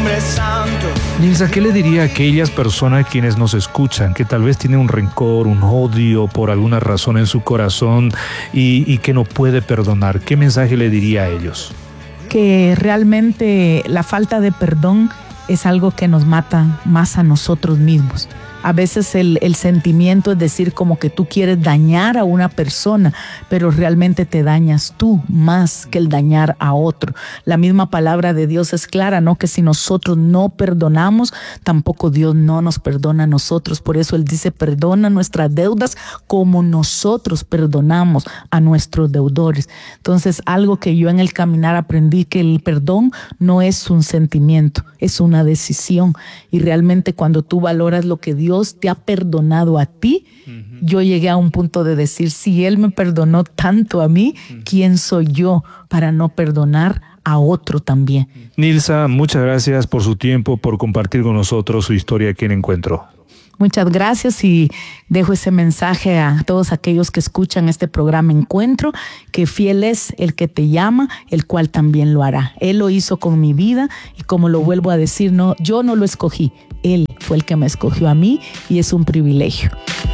nombre santo. Nilsa, ¿qué le diría a aquellas personas quienes nos escuchan, que tal vez tienen un rencor, un odio por alguna razón en su corazón y que no puede perdonar? ¿Qué mensaje le diría a ellos? Que realmente la falta de perdón es algo que nos mata más a nosotros mismos. A veces el sentimiento es decir como que tú quieres dañar a una persona, pero realmente te dañas tú más que el dañar a otro. La misma palabra de Dios es clara, ¿no? Que si nosotros no perdonamos, tampoco Dios no nos perdona a nosotros. Por eso Él dice, perdona nuestras deudas como nosotros perdonamos a nuestros deudores. Entonces, algo que yo en el caminar aprendí, que el perdón no es un sentimiento, es una decisión. Y realmente cuando tú valoras lo que Dios te ha perdonado a ti, yo llegué a un punto de decir, si Él me perdonó tanto a mí, ¿quién soy yo para no perdonar a otro también? Nilsa, muchas gracias por su tiempo, por compartir con nosotros su historia aquí en Encuentro. Muchas gracias y dejo ese mensaje a todos aquellos que escuchan este programa Encuentro, que fiel es el que te llama, el cual también lo hará. Él lo hizo con mi vida y como lo vuelvo a decir, no, yo no lo escogí, Él fue el que me escogió a mí y es un privilegio.